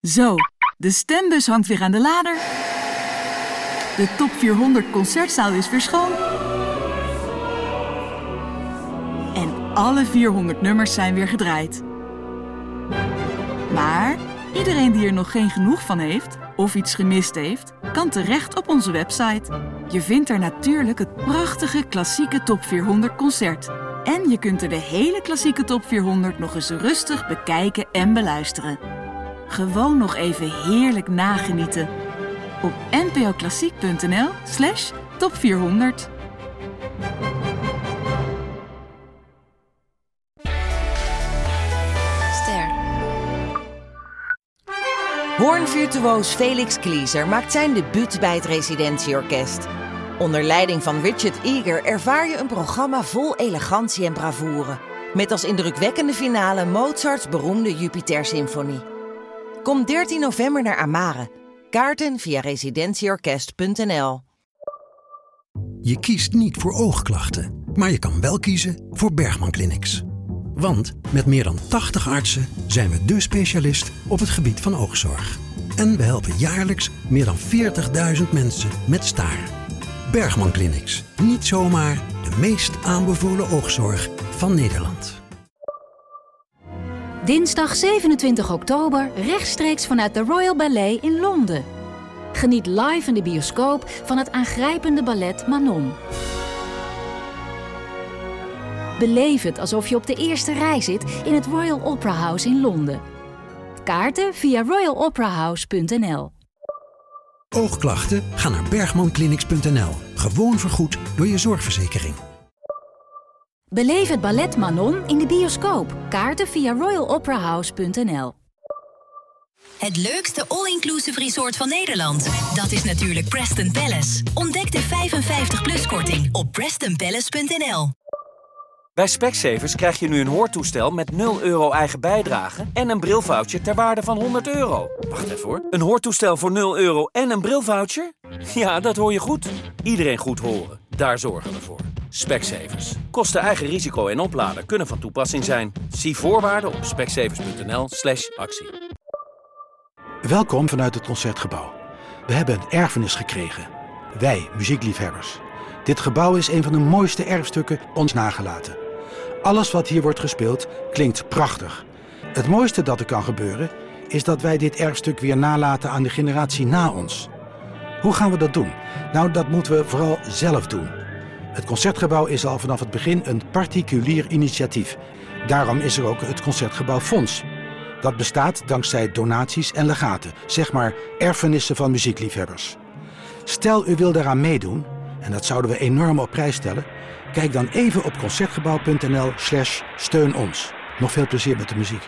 Zo, de stembus hangt weer aan de lader. De top 400 concertzaal is weer schoon. En alle 400 nummers zijn weer gedraaid. Maar iedereen die er nog geen genoeg van heeft of iets gemist heeft, kan terecht op onze website. Je vindt er natuurlijk het prachtige klassieke top 400 concert. En je kunt er de hele klassieke top 400 nog eens rustig bekijken en beluisteren. Gewoon nog even heerlijk nagenieten. Op npoklassiek.nl/top400. Hoornvirtuoos Felix Klieser maakt zijn debuut bij het Residentieorkest. Onder leiding van Richard Eager ervaar je een programma vol elegantie en bravoure. Met als indrukwekkende finale Mozarts beroemde Jupiter-symfonie. Kom 13 november naar Amare. Kaarten via residentieorkest.nl. Je kiest niet voor oogklachten, maar je kan wel kiezen voor Bergman Clinics. Want met meer dan 80 artsen zijn we dé specialist op het gebied van oogzorg. En we helpen jaarlijks meer dan 40.000 mensen met staren. Bergman Clinics. Niet zomaar de meest aanbevolen oogzorg van Nederland. Dinsdag 27 oktober rechtstreeks vanuit de Royal Ballet in Londen. Geniet live in de bioscoop van het aangrijpende ballet Manon. Beleef het alsof je op de eerste rij zit in het Royal Opera House in Londen. Kaarten via royaloperahouse.nl. Oogklachten? Ga naar bergmanclinics.nl. Gewoon vergoed door je zorgverzekering. Beleef het ballet Manon in de bioscoop. Kaarten via royaloperahouse.nl. Het leukste all-inclusive resort van Nederland. Dat is natuurlijk Preston Palace. Ontdek de 55-plus-korting op prestonpalace.nl. Bij Specsavers krijg je nu een hoortoestel met €0 eigen bijdrage en een brilvoucher ter waarde van €100. Wacht even hoor. Een hoortoestel voor €0 en een brilvoucher? Ja, dat hoor je goed. Iedereen goed horen. Daar zorgen we voor. Specsavers. Kosten eigen risico en opladen kunnen van toepassing zijn. Zie voorwaarden op specsavers.nl/actie. Welkom vanuit het Concertgebouw. We hebben een erfenis gekregen. Wij, muziekliefhebbers. Dit gebouw is een van de mooiste erfstukken ons nagelaten. Alles wat hier wordt gespeeld klinkt prachtig. Het mooiste dat er kan gebeuren is dat wij dit erfstuk weer nalaten aan de generatie na ons. Hoe gaan we dat doen? Nou, dat moeten we vooral zelf doen. Het Concertgebouw is al vanaf het begin een particulier initiatief. Daarom is er ook het Concertgebouw Fonds. Dat bestaat dankzij donaties en legaten, zeg maar erfenissen van muziekliefhebbers. Stel u wil daaraan meedoen, en dat zouden we enorm op prijs stellen, kijk dan even op concertgebouw.nl/steun ons. Nog veel plezier met de muziek.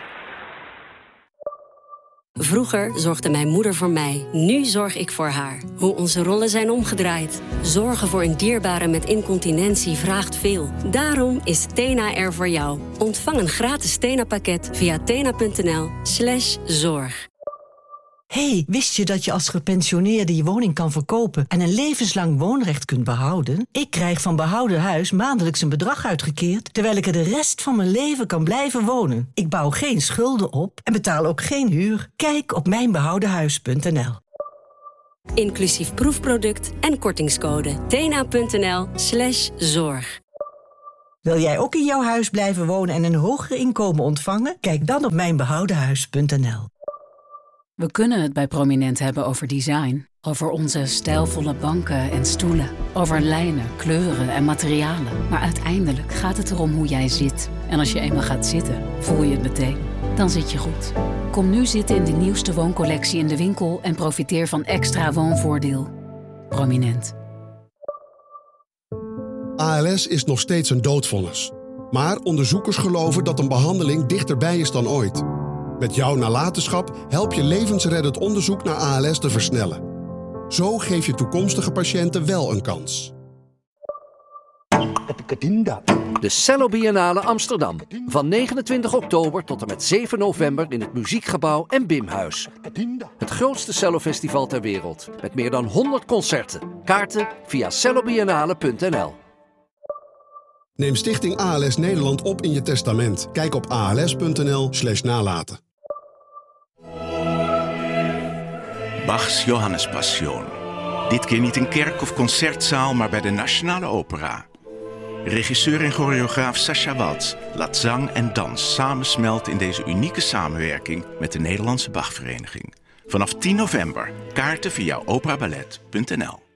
Vroeger zorgde mijn moeder voor mij, nu zorg ik voor haar. Hoe onze rollen zijn omgedraaid. Zorgen voor een dierbare met incontinentie vraagt veel. Daarom is Tena er voor jou. Ontvang een gratis Tena-pakket via tena.nl/zorg. Hey, wist je dat je als gepensioneerde je woning kan verkopen en een levenslang woonrecht kunt behouden? Ik krijg van Behouden Huis maandelijks een bedrag uitgekeerd, terwijl ik er de rest van mijn leven kan blijven wonen. Ik bouw geen schulden op en betaal ook geen huur. Kijk op mijnbehoudenhuis.nl. Inclusief proefproduct en kortingscode. tena.nl/zorg. Wil jij ook in jouw huis blijven wonen en een hoger inkomen ontvangen? Kijk dan op mijnbehoudenhuis.nl. We kunnen het bij Prominent hebben over design. Over onze stijlvolle banken en stoelen. Over lijnen, kleuren en materialen. Maar uiteindelijk gaat het erom hoe jij zit. En als je eenmaal gaat zitten, voel je het meteen. Dan zit je goed. Kom nu zitten in de nieuwste wooncollectie in de winkel en profiteer van extra woonvoordeel. Prominent. ALS is nog steeds een doodvonnis. Maar onderzoekers geloven dat een behandeling dichterbij is dan ooit. Met jouw nalatenschap help je levensreddend onderzoek naar ALS te versnellen. Zo geef je toekomstige patiënten wel een kans. De Cello Biennale Amsterdam. Van 29 oktober tot en met 7 november in het Muziekgebouw en Bimhuis. Het grootste cellofestival ter wereld. Met meer dan 100 concerten. Kaarten via cellobiennale.nl. Neem Stichting ALS Nederland op in je testament. Kijk op als.nl/nalaten. Bachs Johannespassion. Dit keer niet in kerk of concertzaal, maar bij de Nationale Opera. Regisseur en choreograaf Sascha Waltz laat zang en dans samensmelten in deze unieke samenwerking met de Nederlandse Bachvereniging. Vanaf 10 november. Kaarten via operaballet.nl.